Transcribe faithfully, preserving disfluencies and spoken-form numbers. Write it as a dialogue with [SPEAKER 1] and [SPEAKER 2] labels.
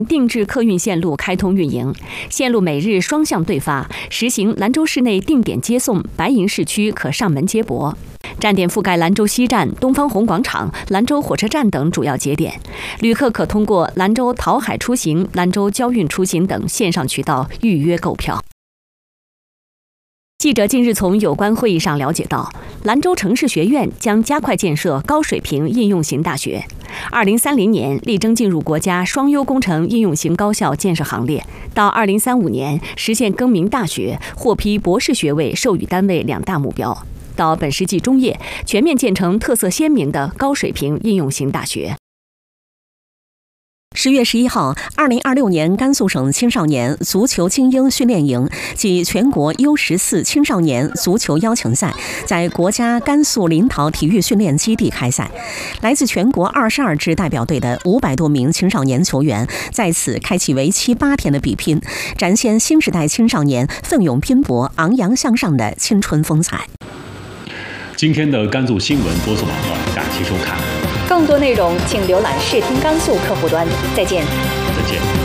[SPEAKER 1] 定制客运线路开通运营，线路每日双向对发，实行兰州市内定点接送，白银市区可上门接驳。站点覆盖兰州西站、东方红广场、兰州火车站等主要节点，旅客可通过兰州淘海出行、兰州交运出行等线上渠道预约购票。记者近日从有关会议上了解到，兰州城市学院将加快建设高水平应用型大学，二零三零年力争进入国家双优工程应用型高校建设行列，到二零三五年实现更名大学，获批博士学位授予单位两大目标。到本世纪中叶，全面建成特色鲜明的高水平应用型大学。
[SPEAKER 2] 十月十一号，二零二六年甘肃省青少年足球精英训练营暨全国 U 十四青少年足球邀请赛在国家甘肃临洮体育训练基地开赛。来自全国二十二支代表队的五百多名青少年球员在此开启为期八天的比拼，展现新时代青少年奋勇拼搏、昂扬向上的青春风采。
[SPEAKER 3] 今天的甘肃新闻播送完了，感谢收看。
[SPEAKER 1] 更多内容请浏览视听甘肃客户端。再见。
[SPEAKER 3] 再见。